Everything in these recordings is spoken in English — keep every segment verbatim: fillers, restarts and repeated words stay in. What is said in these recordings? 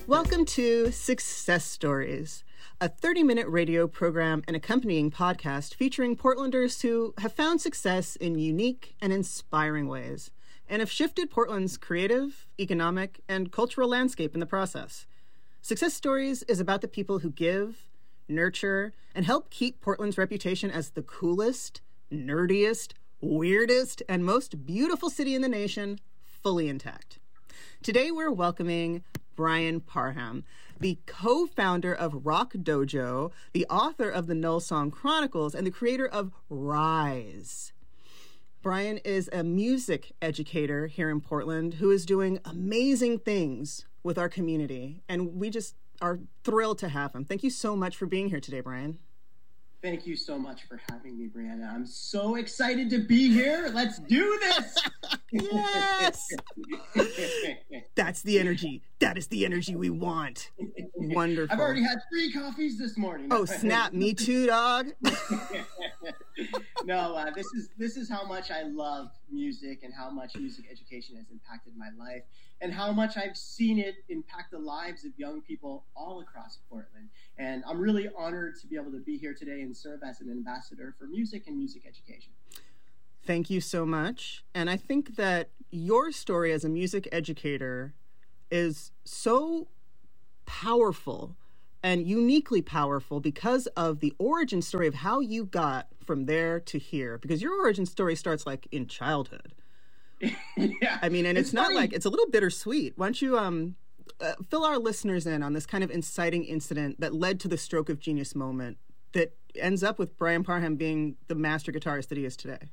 Welcome to Success Stories, a thirty-minute radio program and accompanying podcast featuring Portlanders who have found success in unique and inspiring ways and have shifted Portland's creative, economic, and cultural landscape in the process. Success Stories is about the people who give, nurture, and help keep Portland's reputation as the coolest, nerdiest, weirdest, and most beautiful city in the nation fully intact. Today we're welcoming Brian Parham, the co-founder of Rock Dojo, the author of the Null Song Chronicles, and the creator of Rise. Brian is a music educator here in Portland who is doing amazing things with our community, and we just are thrilled to have him. Thank you so much for being here today, Brian. Thank you so much for having me, Brianna. I'm so excited to be here. Let's do this. Yes. That's the energy. That is the energy we want. Wonderful. I've already had three coffees this morning. Oh, snap. Me too, dog. No, uh, this is this is how much I love music and how much music education has impacted my life and how much I've seen it impact the lives of young people all across Portland. And I'm really honored to be able to be here today and serve as an ambassador for music and music education. Thank you so much. And I think that your story as a music educator is so powerful and uniquely powerful because of the origin story of how you got from there to here. Because your origin story starts like in childhood. Yeah. I mean, and it's, it's not funny. like, it's a little bittersweet. Why don't you um, uh, fill our listeners in on this kind of inciting incident that led to the stroke of genius moment that ends up with Brian Parham being the master guitarist that he is today?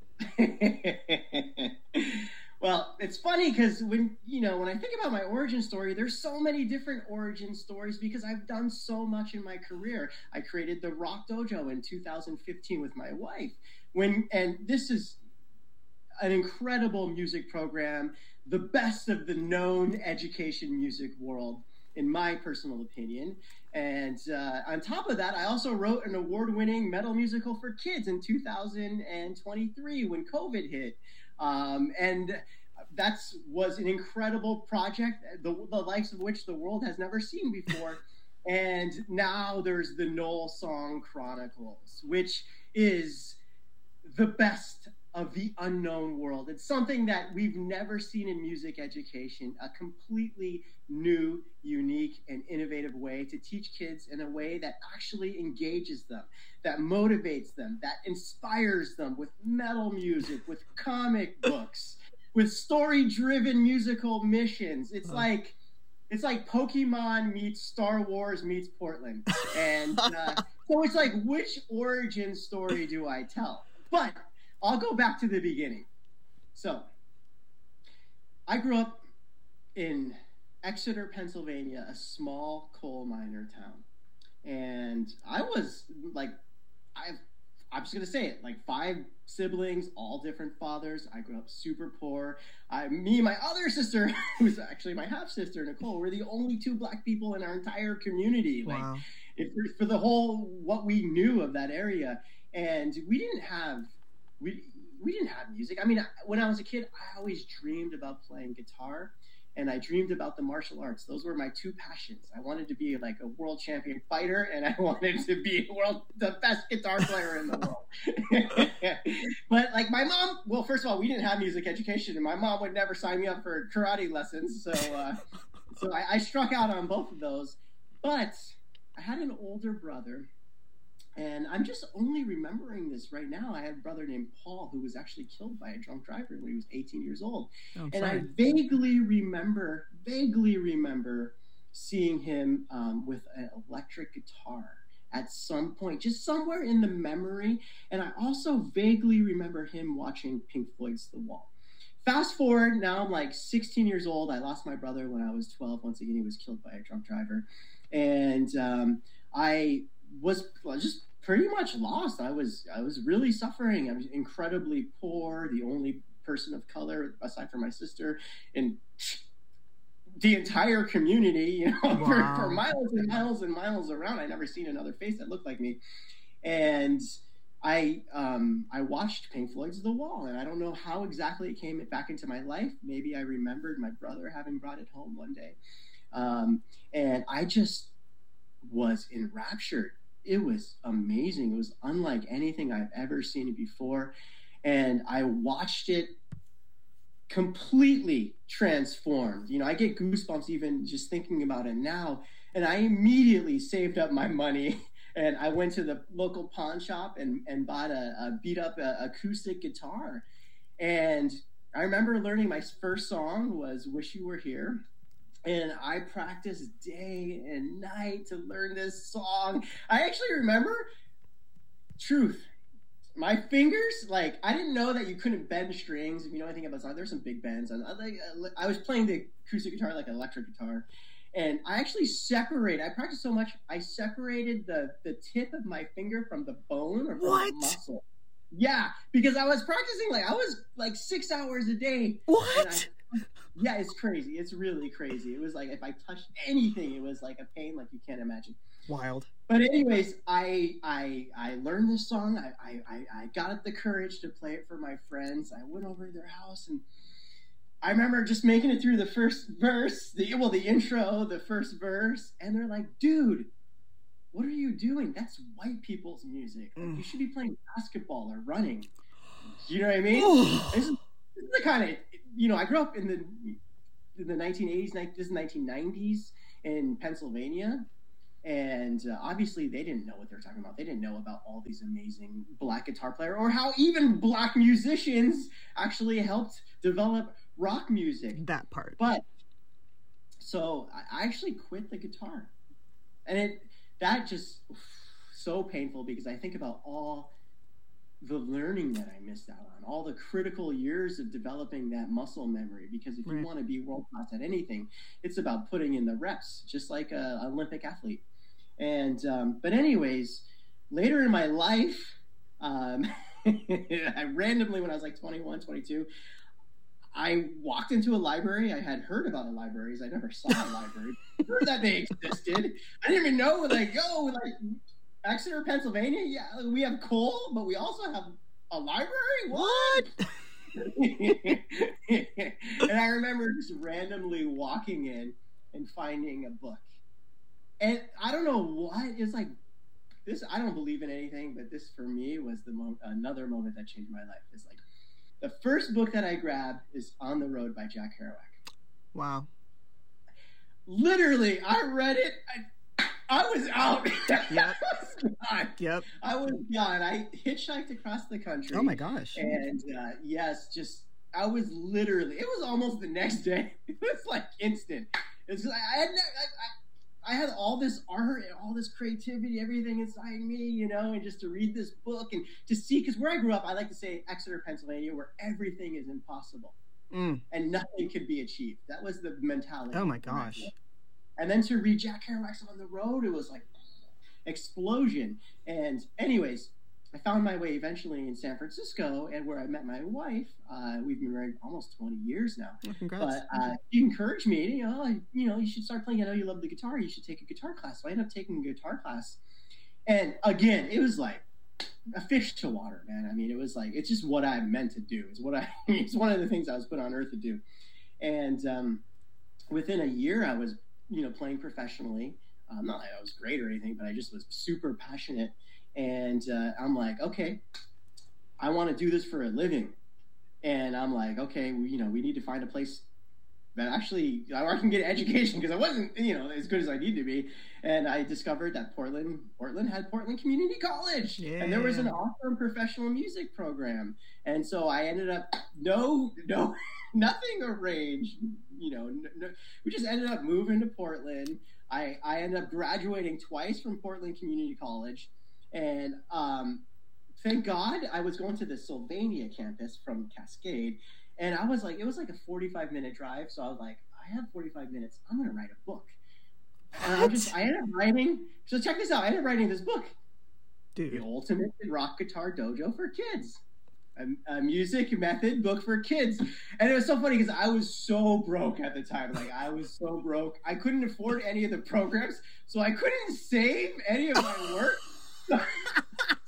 Well, it's funny because when, you know, when I think about my origin story, there's so many different origin stories because I've done so much in my career. I created the Rock Dojo in two thousand fifteen with my wife. When, and this is an incredible music program, the best of the known education music world, in my personal opinion. And uh, on top of that, I also wrote an award-winning metal musical for kids in two thousand twenty-three when COVID hit. Um, and that was an incredible project, the, the likes of which the world has never seen before. And now there's the Null Song Chronicles, which is the best of the unknown world. It's something that we've never seen in music education, a completely new, unique, and innovative way to teach kids in a way that actually engages them, that motivates them, that inspires them with metal music, with comic books, with story-driven musical missions. It's oh. like it's like Pokemon meets Star Wars meets Portland. And uh, so it's like, which origin story do I tell? But I'll go back to the beginning. So, I grew up in Exeter, Pennsylvania, a small coal miner town. And I was like, I've, I'm just going to say it, like five siblings, all different fathers. I grew up super poor. I, me and my other sister, who's actually my half-sister, Nicole, were the only two black people in our entire community. Like, wow. if, for the whole, what we knew of that area. And we didn't have We we didn't have music. I mean, when I was a kid, I always dreamed about playing guitar, and I dreamed about the martial arts. Those were my two passions. I wanted to be like a world champion fighter, and I wanted to be world the best guitar player in the world. But like my mom, well, first of all, we didn't have music education, and my mom would never sign me up for karate lessons. So, uh, so I, I struck out on both of those. But I had an older brother. And I'm just only remembering this right now. I had a brother named Paul who was actually killed by a drunk driver when he was eighteen years old. Oh, and sorry. I vaguely remember, vaguely remember seeing him um, with an electric guitar at some point, just somewhere in the memory. And I also vaguely remember him watching Pink Floyd's The Wall. Fast forward, now I'm like sixteen years old. I lost my brother when I was twelve. Once again, he was killed by a drunk driver. And um, I... was just pretty much lost. I was I was really suffering. I was incredibly poor, the only person of color aside from my sister in the entire community, you know, wow. for, for miles and miles and miles around. I never seen another face that looked like me. And I um, I watched Pink Floyd's The Wall, and I don't know how exactly it came back into my life. Maybe I remembered my brother having brought it home one day. Um, and I just was enraptured. It was amazing. It was unlike anything I've ever seen before. And I watched it completely transformed. You know, I get goosebumps even just thinking about it now. And I immediately saved up my money and I went to the local pawn shop and, and bought a, a beat up a, acoustic guitar. And I remember learning my first song was Wish You Were Here. And I practiced day and night to learn this song. I actually remember, truth, my fingers, like, I didn't know that you couldn't bend strings. If you know anything about song, there's some big bends. I, like, I was playing the acoustic guitar like an electric guitar. And I actually separate. I practiced so much, I separated the, the tip of my finger from the bone or from what? the muscle. Yeah, because I was practicing, like, I was like six hours a day. What? Yeah, it's crazy. It's really crazy. It was like if I touched anything, it was like a pain like you can't imagine. Wild. But anyways, I I I learned this song. I I I got up the courage to play it for my friends. I went over to their house and I remember just making it through the first verse, the well, the intro, the first verse, and they're like, "Dude, what are you doing? That's white people's music. Like, mm. You should be playing basketball or running." You know what I mean? this, is, this is the kind of, you know, I grew up in the in the nineteen eighties, this is nineteen nineties in Pennsylvania, and uh, obviously they didn't know what they were talking about. They didn't know about all these amazing black guitar players or how even black musicians actually helped develop rock music. That part. But so I actually quit the guitar, and it that just so painful because I think about all the learning that I missed out on, all the critical years of developing that muscle memory. Because if you right. want to be world class at anything, it's about putting in the reps, just like a, an Olympic athlete. And um, but anyways, later in my life, um, I randomly, when I was like twenty-one, twenty-two, I walked into a library. I had heard about the libraries. I never saw a library. I heard that they existed. I didn't even know, like, yo, like Exeter, Pennsylvania, yeah, we have coal, but we also have a library? What? And I remember just randomly walking in and finding a book. And I don't know what, it's like, this, I don't believe in anything, but this for me was the mo- another moment that changed my life. It's like, the first book that I grabbed is On the Road by Jack Kerouac. Wow. Literally, I read it. I, I was out. Yep. I was gone. Yep. I was gone. I hitchhiked across the country. Oh my gosh. And uh, yes, just, I was literally, it was almost the next day. It was like instant. It's like, I had, I, I, I had all this art and all this creativity, everything inside me, you know, and just to read this book and to see, because where I grew up, I like to say Exeter, Pennsylvania, where everything is impossible mm. and nothing could be achieved. That was the mentality. Oh my gosh. And then to read Jack Kerouac's On the Road, it was like explosion. And anyways, I found my way eventually in San Francisco, and where I met my wife. Uh, we've been married almost twenty years now. Oh, congrats. But uh, she encouraged me, you know, like, you know, you should start playing. I know you love the guitar. You should take a guitar class. So I ended up taking a guitar class. And again, it was like a fish to water, man. I mean, it was like, it's just what I meant to do. It's what I, it's one of the things I was put on earth to do. And um, within a year, I was, you know, playing professionally. Um, not that I was great or anything, but I just was super passionate. And uh, I'm like, okay, I want to do this for a living. And I'm like, okay, we, you know, we need to find a place that actually, where I can get an education, because I wasn't, you know, as good as I need to be. And I discovered that Portland, Portland had Portland Community College. Yeah. And there was an awesome professional music program. And so I ended up, no, no, nothing arranged, you know, no, no, we just ended up moving to Portland. I, I ended up graduating twice from Portland Community College. And um, thank God I was going to the Sylvania campus from Cascade. And I was like, it was like a forty-five minute drive. So I was like, I have forty-five minutes. I'm going to write a book. And I just, I ended up writing. So check this out. I ended up writing this book. Dude. The Ultimate Rock Guitar Dojo for Kids. A, a music method book for kids. And it was so funny because I was so broke at the time. Like, I was so broke. I couldn't afford any of the programs. So I couldn't save any of my work. So,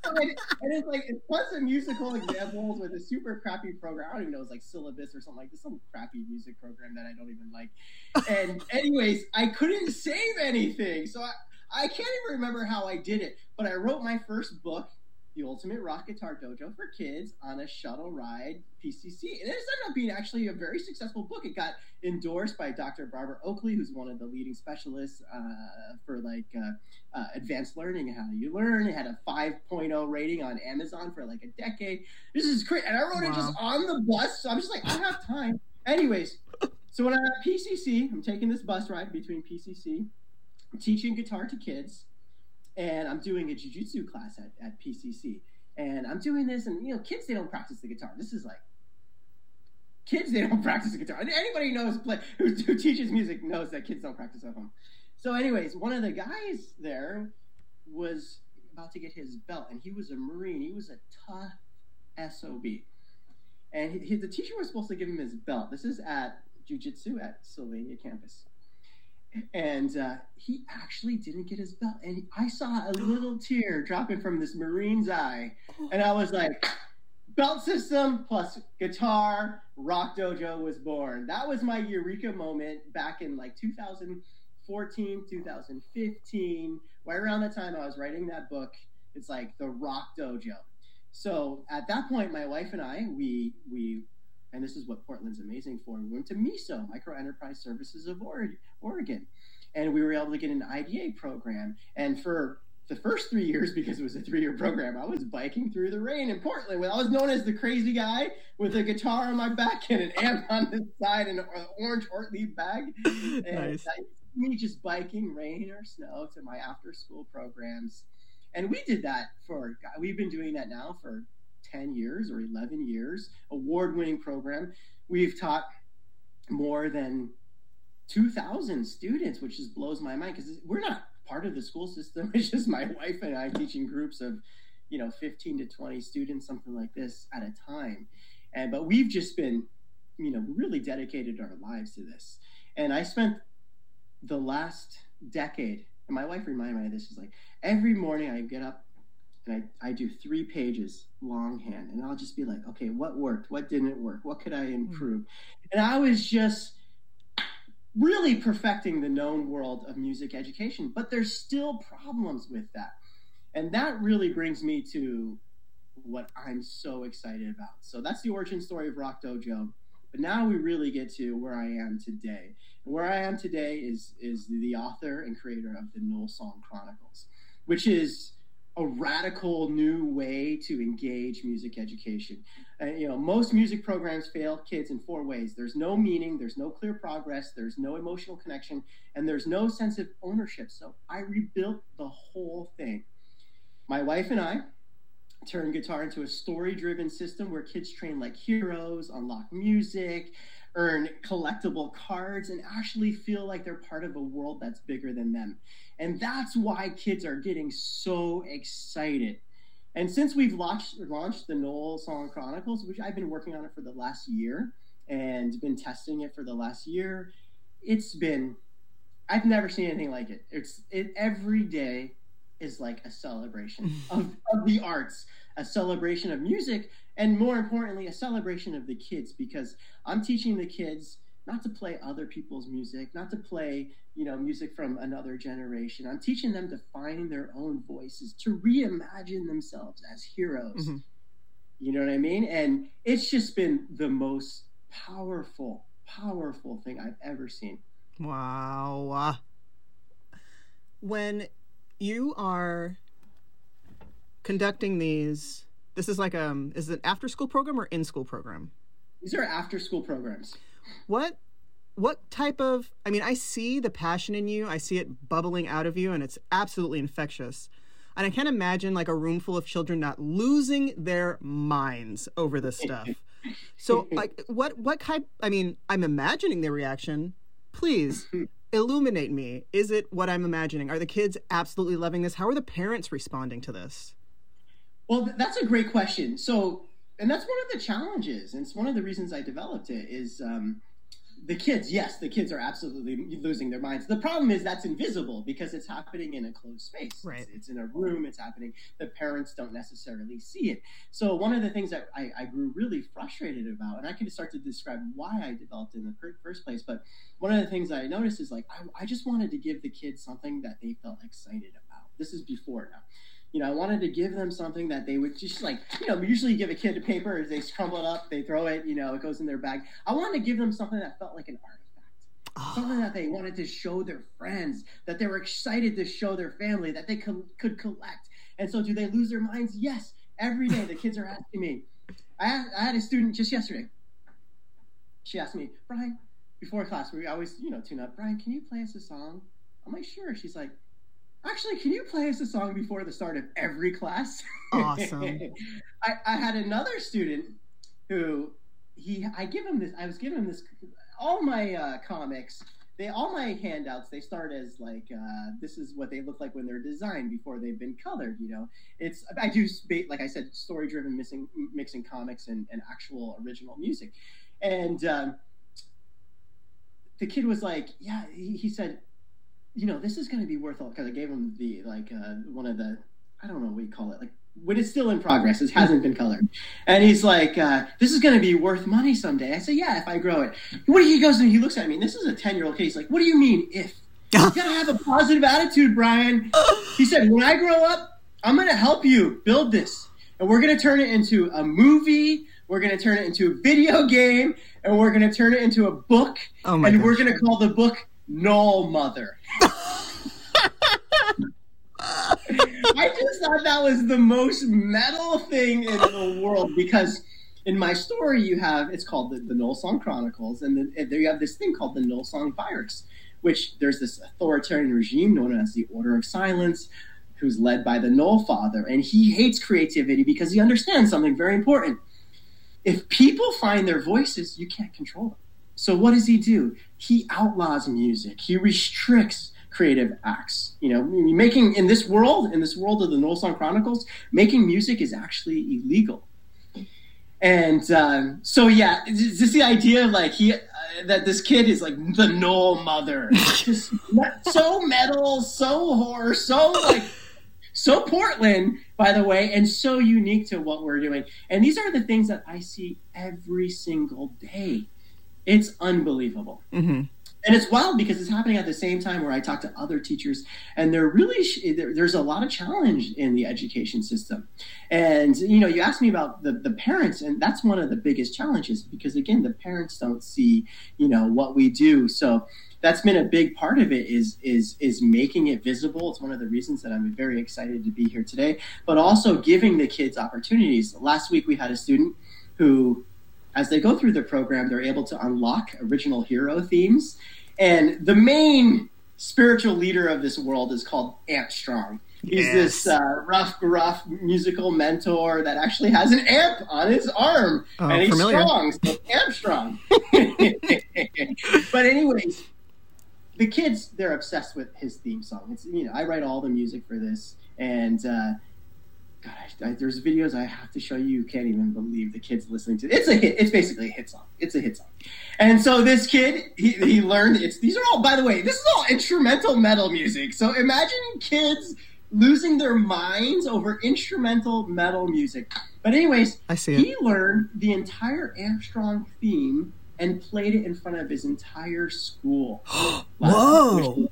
and, and it's like it's plus of musical examples with a super crappy program. I don't even know, it's like Syllabus or something like this, some crappy music program that I don't even like. And anyways, I couldn't save anything, so I, I can't even remember how I did it. But I wrote my first book, The Ultimate Rock Guitar Dojo for Kids, on a shuttle ride P C C. And it ended up being actually a very successful book. It got endorsed by Doctor Barbara Oakley, who's one of the leading specialists uh, for like uh, uh, advanced learning and how you learn. It had a five point oh rating on Amazon for like a decade. This is great. And I wrote wow. it just on the bus. So I'm just like, I have time. Anyways, so when I'm at P C C, I'm taking this bus ride between P C C, I'm teaching guitar to kids. And I'm doing a jiu-jitsu class at, at P C C. And I'm doing this, and, you know, kids, they don't practice the guitar. This is like, kids, they don't practice the guitar. Anybody knows play, who, who teaches music knows that kids don't practice at home. So anyways, one of the guys there was about to get his belt, and he was a Marine. He was a tough S O B. And he, he, the teacher was supposed to give him his belt. This is at jiu-jitsu at Sylvania campus. And uh, he actually didn't get his belt. And I saw a little tear dropping from this Marine's eye. And I was like, belt system plus guitar, Rock Dojo was born. That was my eureka moment back in like two thousand fourteen, two thousand fifteen. Right around the time I was writing that book, it's like the Rock Dojo. So at that point, my wife and I, we, we, and this is what Portland's amazing for, we went to MISO, Micro Enterprise Services of Oregon, and we were able to get an I D A program. And for the first three years, because it was a three-year program, I was biking through the rain in Portland. I was known as the crazy guy with a guitar on my back and an amp on the side and an orange Ortlieb bag. And nice. I, me just biking, rain or snow, to my after-school programs. And we did that for, we've been doing that now for ten years or eleven years, award-winning program. We've taught more than two thousand students, which just blows my mind because we're not part of the school system. It's just my wife and I teaching groups of, you know, fifteen to twenty students, something like this at a time. And, but we've just been, you know, really dedicated our lives to this. And I spent the last decade, and my wife reminded me of this, is like every morning I get up and I, I do three pages longhand, and I'll just be like, okay, what worked? What didn't work? What could I improve? Mm-hmm. And I was just really perfecting the known world of music education, but there's still problems with that. And that really brings me to what I'm so excited about. So that's the origin story of Rock Dojo. But now we really get to where I am today. And where I am today is, is the author and creator of the Knoll Song Chronicles, which is a radical new way to engage music education. Uh, you know, most music programs fail kids in four ways. There's no meaning, there's no clear progress, there's no emotional connection, and there's no sense of ownership. So I rebuilt the whole thing. My wife and I turned guitar into a story-driven system where kids train like heroes, unlock music, earn collectible cards, and actually feel like they're part of a world that's bigger than them. And that's why kids are getting so excited. And since we've launched, launched the Knoll Song Chronicles, which I've been working on it for the last year and been testing it for the last year, it's been, I've never seen anything like it. It's it every day is like a celebration of, of the arts, a celebration of music, and more importantly, a celebration of the kids, because I'm teaching the kids not to play other people's music, not to play, you know, music from another generation. I'm teaching them to find their own voices, to reimagine themselves as heroes. Mm-hmm. You know what I mean? And it's just been the most powerful, powerful thing I've ever seen. Wow. When you are conducting these, this is like, um, is it an after-school program or in-school program? These are after-school programs. What what type of, I mean, I see the passion in you. I see it bubbling out of you, and it's absolutely infectious. And I can't imagine like a room full of children not losing their minds over this stuff. So like what what type, I mean, I'm imagining their reaction. Please illuminate me. Is it what I'm imagining? Are the kids absolutely loving this? How are the parents responding to this? Well, that's a great question. So, and that's one of the challenges, and it's one of the reasons I developed it, is um, the kids, yes, the kids are absolutely losing their minds. The problem is that's invisible because it's happening in a closed space. Right. It's, it's in a room. It's happening. The parents don't necessarily see it. So one of the things that I, I grew really frustrated about, and I can start to describe why I developed in the first place, but one of the things I noticed is like, I, I just wanted to give the kids something that they felt excited about. This is before now. You know, I wanted to give them something that they would just like, you know, usually you give a kid a paper, they crumble it up, they throw it, you know, it goes in their bag. I wanted to give them something that felt like an artifact, oh. something that they wanted to show their friends, that they were excited to show their family, that they could, could collect. And so do they lose their minds? Yes. Every day the kids are asking me. I had, I had a student just yesterday. She asked me, Brian, before class, we always, you know, tune up. Brian, can you play us a song? I'm like, sure. She's like, actually, can you play us a song before the start of every class? Awesome. I, I had another student who he I give him this. I was giving him this. All my uh, comics, they all my handouts. They start as like uh, this is what they look like when they're designed before they've been colored. You know, it's I do like I said, story driven, mixing mixing comics and, and actual original music, and um, the kid was like, yeah, he, he said, you know, this is going to be worth all, because I gave him the, like, uh, one of the, I don't know what you call it, like, when it's still in progress, it hasn't been colored. And he's like, uh, this is going to be worth money someday. I say, yeah, if I grow it. What do you, he goes and he looks at me, and this is a ten-year-old kid. He's like, what do you mean, if? You got to have a positive attitude, Brian. He said, when I grow up, I'm going to help you build this. And we're going to turn it into a movie. We're going to turn it into a video game. And we're going to turn it into a book. Oh my and gosh. We're going to call the book Null Mother. I just thought that was the most metal thing in the world, because in my story you have, it's called the, the Null Song Chronicles, and, the, and there you have this thing called the Null Song Virus, which there's this authoritarian regime known as the Order of Silence, who's led by the Null Father, and he hates creativity because he understands something very important. If people find their voices, you can't control them. So what does he do? He outlaws music. He restricts creative acts. You know, making in this world, in this world of the Null Song Chronicles, making music is actually illegal. And um, so, yeah, it's just the idea of like he uh, that this kid is like the Null Mother, just so metal, so horror, so like so Portland, by the way, and so unique to what we're doing. And these are the things that I see every single day. It's unbelievable. Mm-hmm. And it's wild because it's happening at the same time where I talk to other teachers, and they're really there, there's a lot of challenge in the education system. And, you know, you asked me about the, the parents, and that's one of the biggest challenges because, again, the parents don't see, you know, what we do. So that's been a big part of it is is is making it visible. It's one of the reasons that I'm very excited to be here today, but also giving the kids opportunities. Last week we had a student who, as they go through the program, they're able to unlock original hero themes. And the main spiritual leader of this world is called Amp Strong. He's yes. this uh, rough, gruff musical mentor that actually has an amp on his arm. Oh, and he's familiar. strong, so Amp Strong. But anyways, the kids, they're obsessed with his theme song. It's, you know, I write all the music for this. And uh, God, I, I, there's videos I have to show you. You can't even believe the kids listening to it. It's a hit. It's basically a hit song. It's a hit song. And so this kid, he, he learned it's, these are all, by the way, this is all instrumental metal music. So imagine kids losing their minds over instrumental metal music. But anyways, I see he it. learned the entire Amp Strong theme and played it in front of his entire school. Whoa.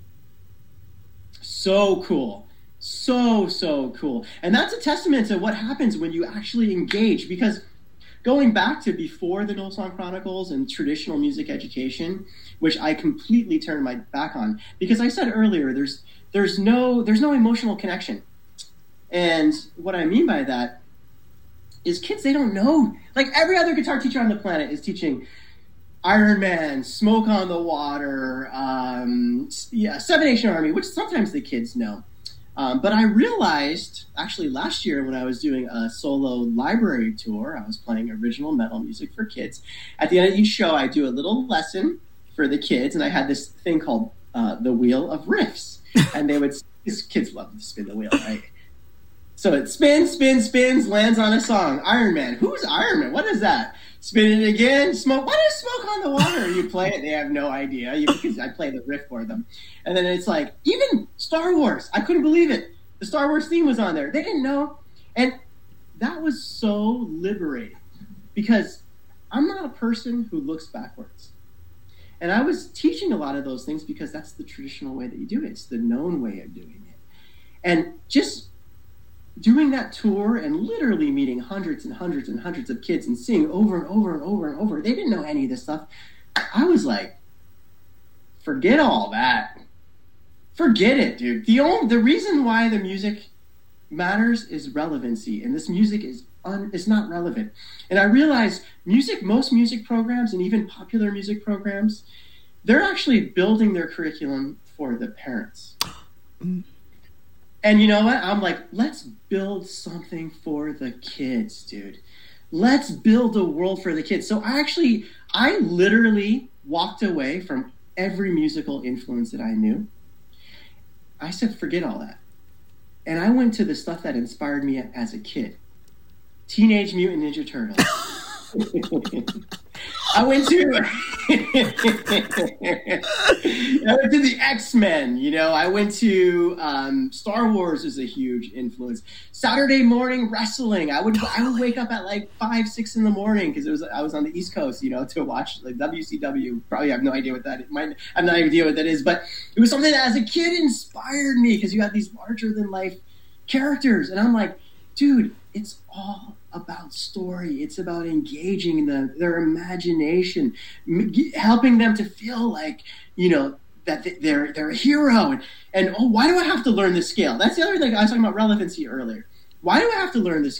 So cool. So, so cool. And that's a testament to what happens when you actually engage, because going back to before the Null Song Chronicles and traditional music education, which I completely turned my back on, because I said earlier, there's there's no there's no emotional connection. And what I mean by that is kids, they don't know. Like every other guitar teacher on the planet is teaching Iron Man, Smoke on the Water, um, yeah, Seven Nation Army, which sometimes the kids know. Um, but I realized, actually last year when I was doing a solo library tour, I was playing original metal music for kids. At the end of each show, I do a little lesson for the kids, and I had this thing called uh, the Wheel of Riffs. And they would, these kids love to spin the wheel, right? So it spins, spins, spins, lands on a song. Iron Man. Who's Iron Man? What is that? spin it again, smoke. What is smoke on the water? You play it, they have no idea you, because I play the riff for them. And then it's like, even Star Wars, I couldn't believe it. The Star Wars theme was on there. They didn't know. And that was so liberating because I'm not a person who looks backwards. And I was teaching a lot of those things because that's the traditional way that you do it. It's the known way of doing it. And just doing that tour and literally meeting hundreds and hundreds and hundreds of kids and seeing over and over and over and over, they didn't know any of this stuff. I was like, forget all that. Forget it, dude. The only, the reason why the music matters is relevancy, and this music is un, is not relevant. And I realized music, most music programs and even popular music programs, they're actually building their curriculum for the parents. Mm. And you know what? I'm like, let's build something for the kids, dude. Let's build a world for the kids. So I actually, I literally walked away from every musical influence that I knew. I said, forget all that. And I went to the stuff that inspired me as a kid. Teenage Mutant Ninja Turtles. I went to I went to the X-Men, you know, I went to um, Star Wars is a huge influence. Saturday morning wrestling. I would I would wake up at like five, six in the morning because it was I was on the East Coast, you know, to watch like W C W. Probably have no idea what that is. Might I have no idea what that is, but it was something that as a kid inspired me because you had these larger than life characters, and I'm like, dude, it's all about story. It's about engaging the, their imagination, m- helping them to feel like, you know, that they're they're a hero. And, and, oh, why do I have to learn this scale? That's the other thing. I was talking about relevancy earlier. Why do I have to learn this